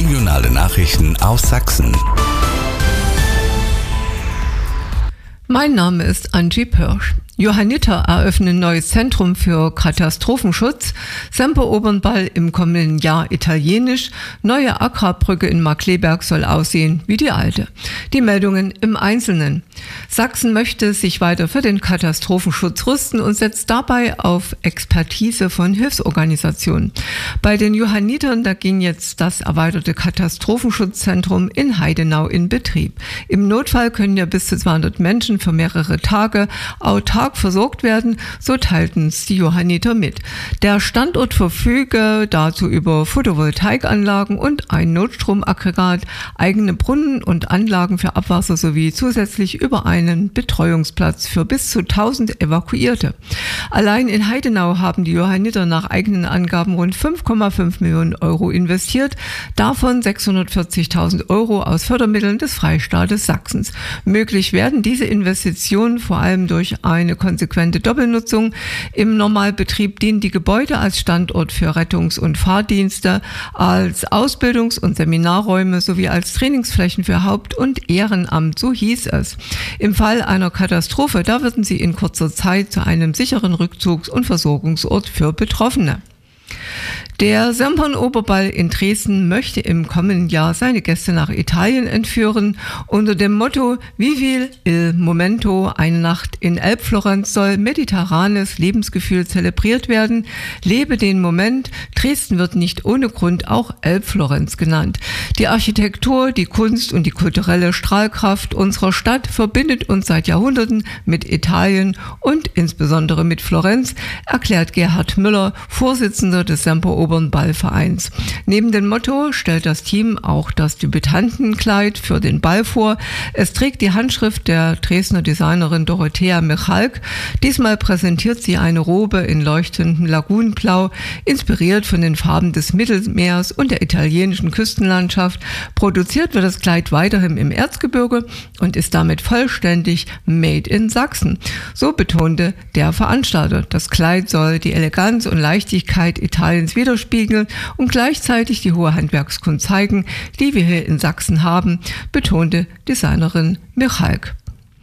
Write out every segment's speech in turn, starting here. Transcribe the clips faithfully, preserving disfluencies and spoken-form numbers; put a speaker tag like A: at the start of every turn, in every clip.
A: Regionale Nachrichten aus Sachsen.
B: Mein Name ist Angie Pörsch. Johanniter eröffnen neues Zentrum für Katastrophenschutz, Semper-Obernball im kommenden Jahr italienisch, neue Agrarbrücke in Markkleeberg soll aussehen wie die alte. Die Meldungen im Einzelnen. Sachsen möchte sich weiter für den Katastrophenschutz rüsten und setzt dabei auf Expertise von Hilfsorganisationen. Bei den Johannitern, da ging jetzt das erweiterte Katastrophenschutzzentrum in Heidenau in Betrieb. Im Notfall können ja bis zu zweihundert Menschen für mehrere Tage autark versorgt werden, so teilten es die Johanniter mit. Der Standort verfüge dazu über Photovoltaikanlagen und ein Notstromaggregat, eigene Brunnen und Anlagen für Abwasser sowie zusätzlich über einen Betreuungsplatz für bis zu tausend Evakuierte. Allein in Heidenau haben die Johanniter nach eigenen Angaben rund fünf Komma fünf Millionen Euro investiert, davon sechshundertvierzigtausend Euro aus Fördermitteln des Freistaates Sachsens. Möglich werden diese Investitionen vor allem durch eine konsequente Doppelnutzung. Im Normalbetrieb dienen die Gebäude als Standort für Rettungs- und Fahrdienste, als Ausbildungs- und Seminarräume sowie als Trainingsflächen für Haupt- und Ehrenamt, so hieß es. Im Fall einer Katastrophe, da würden sie in kurzer Zeit zu einem sicheren Rückzugs- und Versorgungsort für Betroffene. Der Sempern-Oberball in Dresden möchte im kommenden Jahr seine Gäste nach Italien entführen. Unter dem Motto Vivi il Momento, eine Nacht in Elbflorenz, soll mediterranes Lebensgefühl zelebriert werden. Lebe den Moment. Dresden wird nicht ohne Grund auch Elbflorenz genannt. Die Architektur, die Kunst und die kulturelle Strahlkraft unserer Stadt verbindet uns seit Jahrhunderten mit Italien und insbesondere mit Florenz, erklärt Gerhard Müller, Vorsitzender des Semper-Obernball-Vereins. Neben dem Motto stellt das Team auch das Debütantenkleid für den Ball vor. Es trägt die Handschrift der Dresdner Designerin Dorothea Michalk. Diesmal präsentiert sie eine Robe in leuchtendem Lagunenblau, inspiriert von den Farben des Mittelmeers und der italienischen Küstenlandschaft. Produziert wird das Kleid weiterhin im Erzgebirge und ist damit vollständig made in Sachsen. So betonte der Veranstalter. Das Kleid soll die Eleganz und Leichtigkeit Italiens widerspiegeln und gleichzeitig die hohe Handwerkskunst zeigen, die wir hier in Sachsen haben, betonte Designerin Michalk.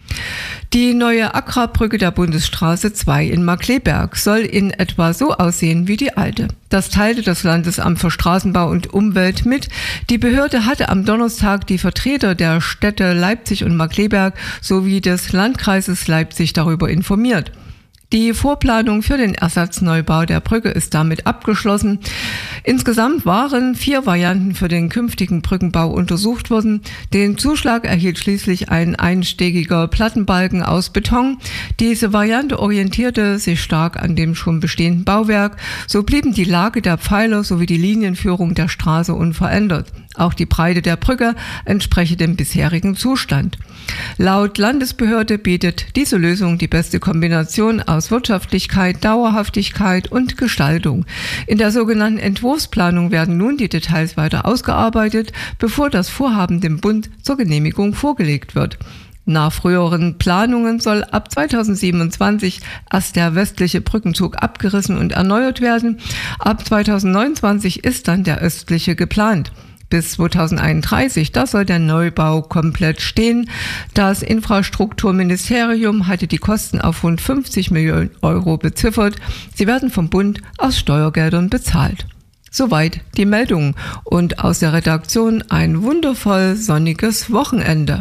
B: Die neue Agrarbrücke der Bundesstraße zwei in Markkleeberg soll in etwa so aussehen wie die alte. Das teilte das Landesamt für Straßenbau und Umwelt mit. Die Behörde hatte am Donnerstag die Vertreter der Städte Leipzig und Markkleeberg sowie des Landkreises Leipzig darüber informiert. Die Vorplanung für den Ersatzneubau der Brücke ist damit abgeschlossen. Insgesamt waren vier Varianten für den künftigen Brückenbau untersucht worden. Den Zuschlag erhielt schließlich ein einsteggiger Plattenbalken aus Beton. Diese Variante orientierte sich stark an dem schon bestehenden Bauwerk. So blieben die Lage der Pfeiler sowie die Linienführung der Straße unverändert. Auch die Breite der Brücke entspreche dem bisherigen Zustand. Laut Landesbehörde bietet diese Lösung die beste Kombination aus Wirtschaftlichkeit, Dauerhaftigkeit und Gestaltung. In der sogenannten Entwurfsplanung werden nun die Details weiter ausgearbeitet, bevor das Vorhaben dem Bund zur Genehmigung vorgelegt wird. Nach früheren Planungen soll ab zweitausendsiebenundzwanzig erst der westliche Brückenzug abgerissen und erneuert werden. Ab zweitausendneunundzwanzig ist dann der östliche geplant. Bis zweitausendeinunddreißig, da soll der Neubau komplett stehen. Das Infrastrukturministerium hatte die Kosten auf rund fünfzig Millionen Euro beziffert. Sie werden vom Bund aus Steuergeldern bezahlt. Soweit die Meldungen und aus der Redaktion ein wundervoll sonniges Wochenende.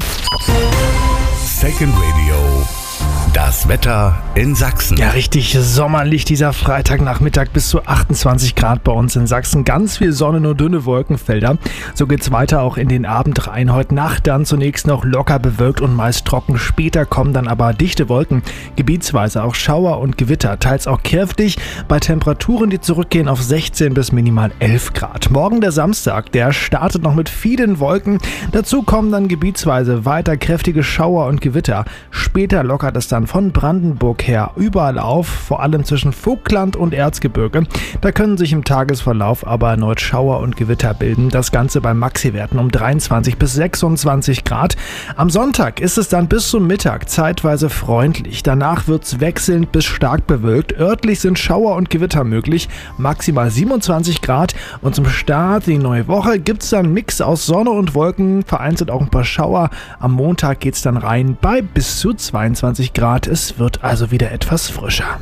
A: Second Radio. Das Wetter in Sachsen.
C: Ja, richtig sommerlich dieser Freitagnachmittag, bis zu achtundzwanzig Grad bei uns in Sachsen. Ganz viel Sonne, nur dünne Wolkenfelder. So geht's weiter auch in den Abend rein. Heute Nacht dann zunächst noch locker bewölkt und meist trocken. Später kommen dann aber dichte Wolken, gebietsweise auch Schauer und Gewitter, teils auch kräftig, bei Temperaturen, die zurückgehen auf sechzehn bis minimal elf Grad. Morgen der Samstag, der startet noch mit vielen Wolken. Dazu kommen dann gebietsweise weiter kräftige Schauer und Gewitter. Später lockert es dann von Brandenburg her überall auf, vor allem zwischen Vogtland und Erzgebirge. Da können sich im Tagesverlauf aber erneut Schauer und Gewitter bilden. Das Ganze bei Maxiwerten um dreiundzwanzig bis sechsundzwanzig Grad. Am Sonntag ist es dann bis zum Mittag zeitweise freundlich. Danach wird es wechselnd bis stark bewölkt. Örtlich sind Schauer und Gewitter möglich. Maximal siebenundzwanzig Grad. Und zum Start in die neue Woche gibt es dann einen Mix aus Sonne und Wolken. Vereinzelt auch ein paar Schauer. Am Montag geht es dann rein bei bis zu zweiundzwanzig Grad. Es wird also wieder etwas frischer.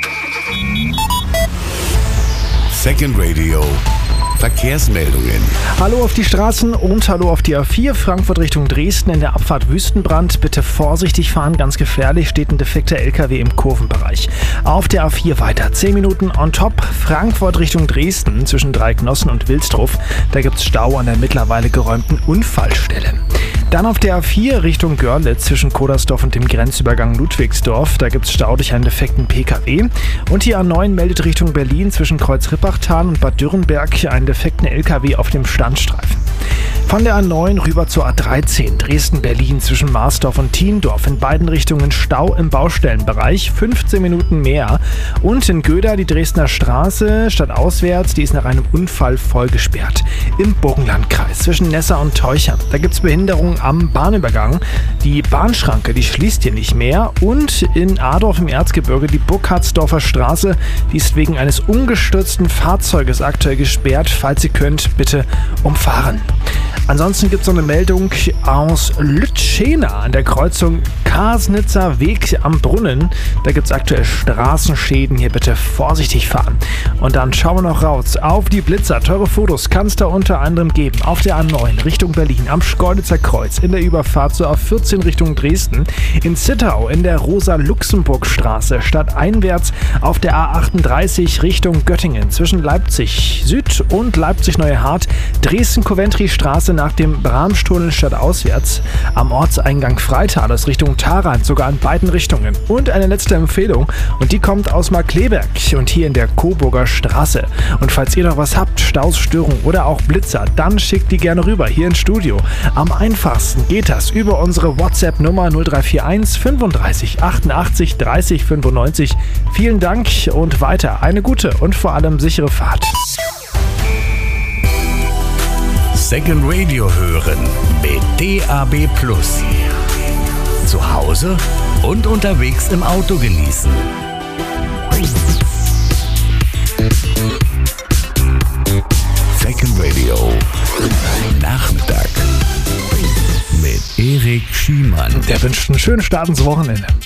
A: Second Radio Verkehrsmeldungen.
C: Hallo auf die Straßen und hallo auf die A vier, Frankfurt Richtung Dresden in der Abfahrt Wüstenbrand. Bitte vorsichtig fahren, ganz gefährlich, steht ein defekter L K W im Kurvenbereich. Auf der A vier weiter, zehn Minuten on top, Frankfurt Richtung Dresden zwischen Dreiknossen und Wilsdruff. Da gibt es Stau an der mittlerweile geräumten Unfallstelle. Dann auf der A vier Richtung Görlitz zwischen Kodersdorf und dem Grenzübergang Ludwigsdorf. Da gibt es Stau durch einen defekten P K W. Und die A neun meldet Richtung Berlin zwischen Kreuz-Rippachtal und Bad Dürrenberg einen defekten L K W auf dem Standstreifen. Von der A neun rüber zur A dreizehn, Dresden-Berlin zwischen Marsdorf und Thiendorf. In beiden Richtungen Stau im Baustellenbereich, fünfzehn Minuten mehr. Und in Göda die Dresdner Straße stadtauswärts, die ist nach einem Unfall voll gesperrt. Im Burgenlandkreis zwischen Nessa und Teuchern, da gibt es Behinderungen am Bahnübergang. Die Bahnschranke, die schließt hier nicht mehr. Und in Adorf im Erzgebirge die Burkhardsdorfer Straße, die ist wegen eines umgestürzten Fahrzeuges aktuell gesperrt. Falls ihr könnt, bitte umfahren. Ansonsten gibt es noch eine Meldung aus Lütschena an der Kreuzung Kasnitzer Weg am Brunnen. Da gibt es aktuell Straßenschäden. Hier bitte vorsichtig fahren. Und dann schauen wir noch raus auf die Blitzer. Teure Fotos kann es da unter anderem geben. Auf der A neun Richtung Berlin, am Schkeuditzer Kreuz, in der Überfahrt zur A vierzehn Richtung Dresden, in Zittau in der Rosa-Luxemburg-Straße, stadteinwärts auf der A achtunddreißig Richtung Göttingen, zwischen Leipzig Süd und Leipzig-Neue Hart, Dresden-Coventry-Straße nach dem Bramstunnel stadtauswärts, am Ortseingang Freitalers Richtung Tharandt, sogar in beiden Richtungen. Und eine letzte Empfehlung, und die kommt aus Markkleeberg und hier in der Coburger Straße. Und falls ihr noch was habt, Staus, Störungen oder auch Blitzer, dann schickt die gerne rüber hier ins Studio. Am einfachsten geht das über unsere WhatsApp-Nummer null drei vier eins fünfunddreißig achtundachtzig dreißig fünfundneunzig. Vielen Dank und weiter eine gute und vor allem sichere Fahrt.
A: Second Radio hören mit D A B Plus. Zu Hause und unterwegs im Auto genießen. Second Radio Nachmittag mit Erik Schiemann.
C: Der wünscht einen schönen Start ins Wochenende.